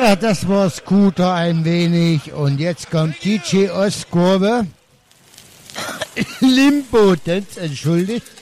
Ja, das war Scooter ein wenig. Und jetzt kommt DJ Ostkurve. Limbo, entschuldigt.